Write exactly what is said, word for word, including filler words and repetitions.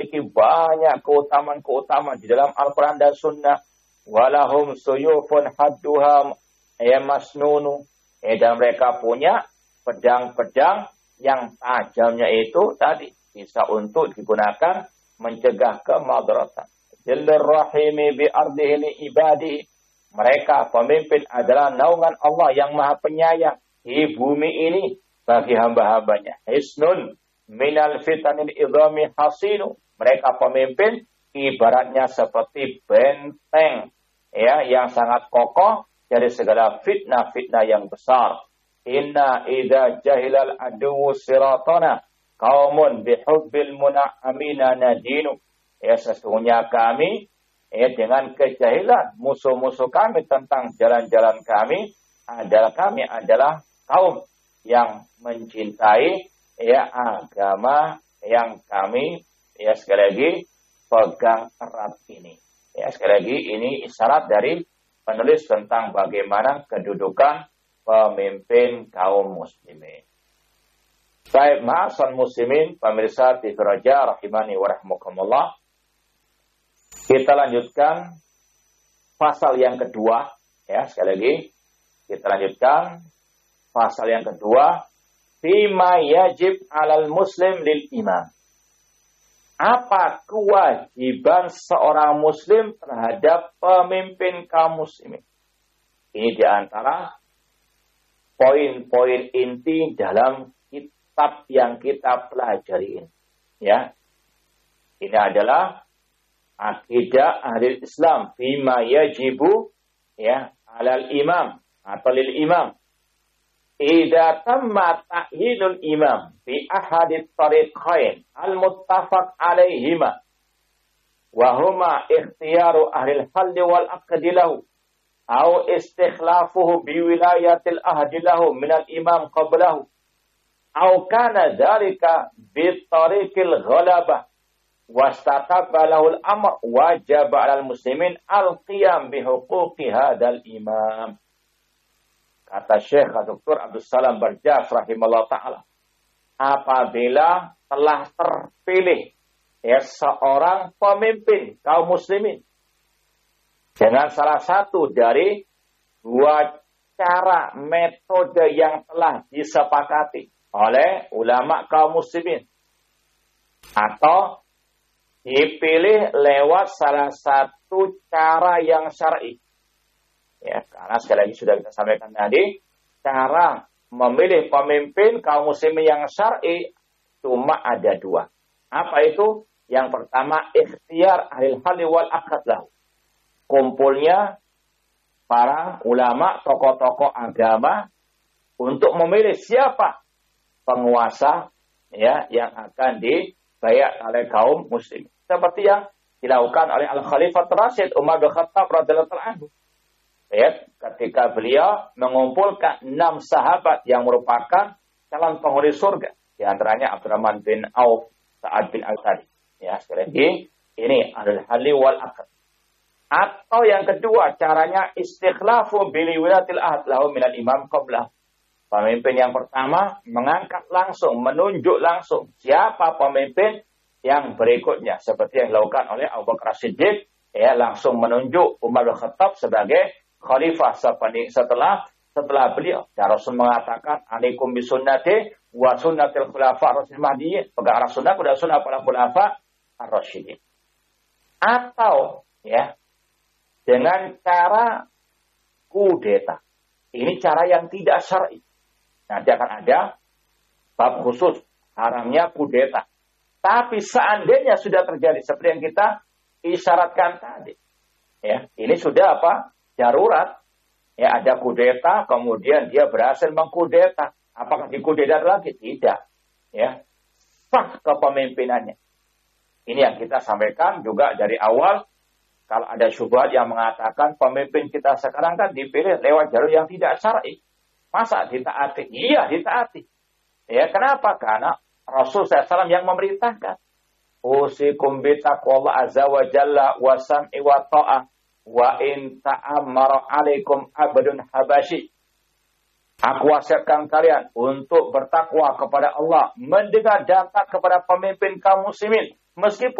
memiliki banyak keutamaan-keutamaan di dalam Al-Quran dan Sunnah. Walahum suyufun hadduha ya masnunu. Eh, dan mereka punya pedang-pedang yang tajamnya itu tadi bisa untuk digunakan mencegah kemadaratan. Jilur rahimi bi ardihi li ibadi. Mereka pemimpin adalah naungan Allah yang maha penyayang di bumi ini bagi hamba-hambanya. Hisnun minal fitanil idhami hasinu. Mereka pemimpin ibaratnya seperti benteng ya yang sangat kokoh dari segala fitnah-fitnah yang besar. Inna idza jahilal adu siratana qaumun bihubbil muna'amina nadinu. Ya sesungguhnya kami ya dengan kejahilan musuh-musuh kami tentang jalan-jalan kami adalah kami adalah kaum yang mencintai ya agama yang kami ya sekali lagi pegang erat ini. Ya sekali lagi ini isyarat dari penulis tentang bagaimana kedudukan pemimpin kaum muslimin. Baik, ma'asal muslimin, pemirsa T V Raja rahimani wa rahmukumullah. Kita lanjutkan pasal yang kedua, ya sekali lagi kita lanjutkan pasal yang kedua, fima yajib 'alal muslim lil imam. Apa kewajiban seorang muslim terhadap pemimpin kaum muslimin? Ini di antara poin-poin inti dalam kitab yang kita pelajari ini. Ya. Ini adalah akidah ahli Islam fima yajibu ya 'alal imam atau lil imam. Idza tamma ta'yinul imam fi ahadit tariqain al-muttafaq 'alaihima wa huma ikhtiyaru ahli al-hal wal aqd lahu aw istikhlafuhu bi wilayatil ahdi lahu min al-imam qablahu aw kana dhalika bi tariqil ghalabah wastaqabalahu al-amr wajib 'alal muslimin al-qiyam bi huquqi hadzal imam. Kata Syekh Doktor Abdul Salam Barjas rahimahullah ta'ala, apabila telah terpilih ya seorang pemimpin kaum muslimin dengan salah satu dari dua cara metode yang telah disepakati oleh ulama kaum muslimin atau dipilih lewat salah satu cara yang syar'i. Ya, karena sekali lagi sudah kita sampaikan tadi, cara memilih pemimpin kaum muslimin yang syar'i cuma ada dua. Apa itu? Yang pertama, ikhtiar ahli hal wal aqd lahu. Kumpulnya para ulama, tokoh-tokoh agama untuk memilih siapa penguasa ya yang akan dibayar oleh kaum muslim. Seperti yang dilakukan oleh Al-Khalifah Rasyid Umar bin Khattab radhiyallahu anhu. Ya, ketika beliau mengumpulkan enam sahabat yang merupakan calon penghuni surga, di antaranya Abdurrahman bin Auf, Sa'ad bin Al-Sadi. Ya, sekali lagi ini adalah hal wal aqd. Atau yang kedua, caranya istikhlafu bil wilayatil ahd lahu minal imam qablah. Pemimpin yang pertama mengangkat langsung, menunjuk langsung siapa pemimpin yang berikutnya, seperti yang dilakukan oleh Abu Bakar Siddiq, ya langsung menunjuk Umar bin Khattab sebagai khalifah setelah setelah beliau. Dan Rasul mengatakan, "Alaikum bisunnati wa sunnatil khulafa ar-rasyidin mahdiyyin." Pegang sunnah dan sunnah para khulafa ar-rasyidin. Atau ya dengan cara kudeta. Ini cara yang tidak syar'i. Nanti akan ada bab khusus haramnya kudeta. Tapi seandainya sudah terjadi seperti yang kita isyaratkan tadi. Ya, ini sudah apa? Darurat. Ya, ada kudeta, kemudian dia berhasil mengkudeta. Apakah dikudeta lagi? Tidak. Ya. Sah kepemimpinannya. Ini yang kita sampaikan juga dari awal. Kalau ada syubhat yang mengatakan pemimpin kita sekarang kan dipilih lewat jalur yang tidak syar'i. Masa ditaati? Iya, ditaati. Ya, kenapa? Karena Rasul shallallahu alaihi wasallam yang memerintahkan. Usikum bitaqwallah azza wa jalla wa sam'i wa ta'ah wa in ta'ammara alaikum abdun habashi. Aku wasiatkan kalian untuk bertakwa kepada Allah, mendengar dan taat kepada pemimpin kaum muslimin meskipun